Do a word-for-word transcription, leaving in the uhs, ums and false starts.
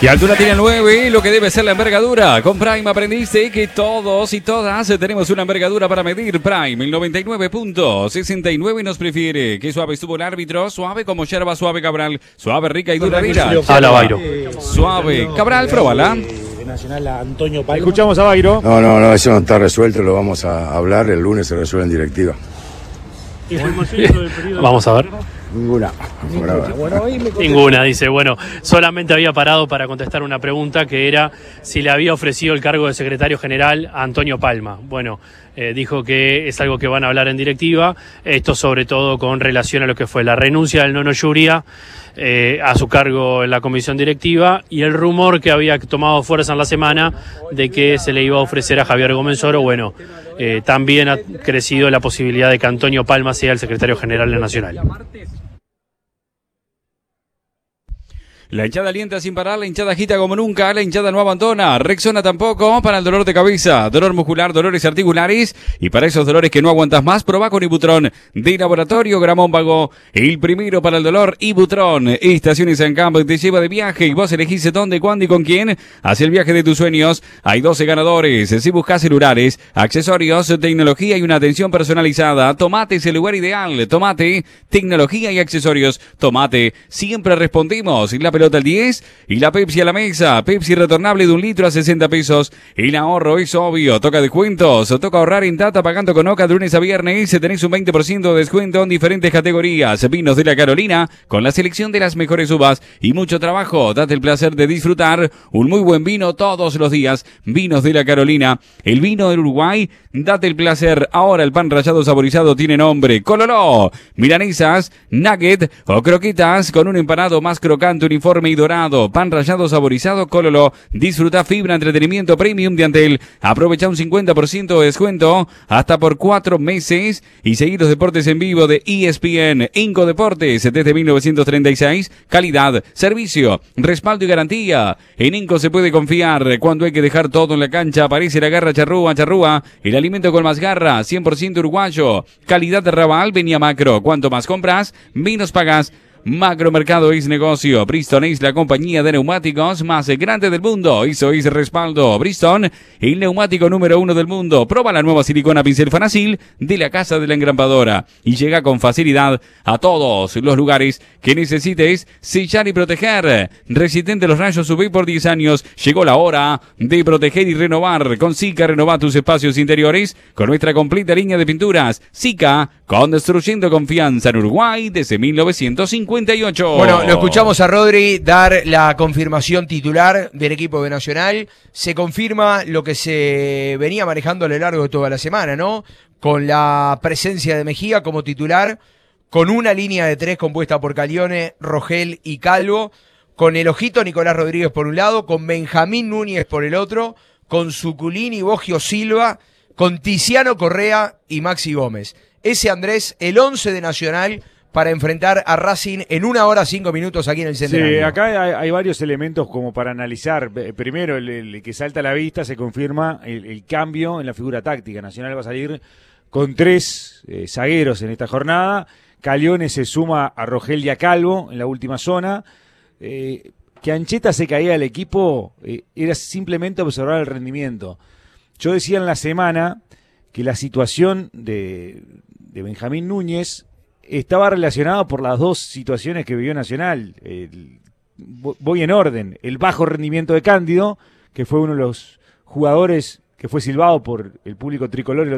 Y altura tiene nueve, lo que debe ser la envergadura. Con Prime aprendiste que todos y todas tenemos una envergadura para medir. Prime, el noventa y nueve punto sesenta y nueve nos prefiere. Qué suave estuvo el árbitro, suave como yerba, suave Cabral, suave, rica y dura vida. Habla Bairo. Suave, Cabral, próbala. Nacional a Antonio Palma. Escuchamos a Bairo. No, no, no, eso no está resuelto, lo vamos a hablar, el lunes se resuelve en directiva. Vamos a ver. Ninguna. Ninguna, dice. Bueno, solamente había parado para contestar una pregunta que era si le había ofrecido el cargo de secretario general a Antonio Palma. Bueno, eh, dijo que es algo que van a hablar en directiva, esto sobre todo con relación a lo que fue la renuncia del Nono Yuria eh, a su cargo en la comisión directiva y el rumor que había tomado fuerza en la semana de que se le iba a ofrecer a Javier Gómez Oro. Bueno, eh, también ha crecido la posibilidad de que Antonio Palma sea el secretario general de Nacional. La hinchada alienta sin parar, la hinchada agita como nunca, la hinchada no abandona, Rexona tampoco, para el dolor de cabeza, dolor muscular, dolores articulares, y para esos dolores que no aguantas más, probá con Ibutrón, de Laboratorio Gramónvago, el primero para el dolor, Ibutrón. Estaciones San Campo te lleva de viaje y vos elegís dónde, cuándo y con quién, hacia el viaje de tus sueños. Hay doce ganadores, si buscas celulares, accesorios, tecnología y una atención personalizada, Tomate es el lugar ideal. Tomate, tecnología y accesorios, Tomate, siempre respondemos. Y la pelota al diez y la Pepsi a la mesa. Pepsi retornable de un litro a sesenta pesos. El ahorro es obvio. Toca descuentos. Toca ahorrar en Tata pagando con Oca de lunes a viernes. Tenés un veinte por ciento de descuento en diferentes categorías. Vinos de la Carolina con la selección de las mejores uvas y mucho trabajo. Date el placer de disfrutar un muy buen vino todos los días. Vinos de la Carolina. El vino del Uruguay. Date el placer. Ahora el pan rallado saborizado tiene nombre. Coloró. Milanesas, nugget o croquetas con un empanado más crocante, uniforme y dorado. Pan rallado saborizado Cololo. Disfruta fibra, entretenimiento premium de Antel. Aprovecha un cincuenta por ciento de descuento hasta por cuatro meses y seguir los deportes en vivo de E S P N. Inco Deportes desde mil novecientos treinta y seis. Calidad, servicio, respaldo y garantía. En Inco se puede confiar. Cuando hay que dejar todo en la cancha aparece la garra charrúa, charrúa. El alimento con más garra, cien por ciento uruguayo. Calidad de Raval, venía Macro. Cuanto más compras, menos pagas. Macromercado es negocio. Bristol es la compañía de neumáticos más grande del mundo. Eso es respaldo. Bristol, el neumático número uno del mundo. Proba la nueva silicona pincel Fanacil de la casa de la engrampadora y llega con facilidad a todos los lugares que necesites sellar y proteger. Resistente a los rayos U V por diez años. Llegó la hora de proteger y renovar. Con Sika renova tus espacios interiores con nuestra completa línea de pinturas. Sika, construyendo confianza en Uruguay desde mil novecientos cincuenta. Bueno, lo escuchamos a Rodri dar la confirmación titular del equipo de Nacional. Se confirma lo que se venía manejando a lo largo de toda la semana, ¿no? Con la presencia de Mejía como titular, con una línea de tres compuesta por Calione, Rogel y Calvo, con el ojito Nicolás Rodríguez por un lado, con Benjamín Núñez por el otro, con Suculini, Bogio Silva, con Tiziano Correa y Maxi Gómez. Ese, Andrés, el once de Nacional para enfrentar a Racing en una hora cinco minutos aquí en el Centenario. Sí, acá hay, hay varios elementos como para analizar. Primero, el, el que salta a la vista, se confirma el, el cambio en la figura táctica. Nacional va a salir con tres eh, zagueros en esta jornada. Calione se suma a Rogel y a Calvo en la última zona. Eh, que Ancheta se caía del equipo eh, era simplemente observar el rendimiento. Yo decía en la semana que la situación de, de Benjamín Núñez estaba relacionado por las dos situaciones que vivió Nacional. El, voy en orden. El bajo rendimiento de Cándido, que fue uno de los jugadores que fue silbado por el público tricolor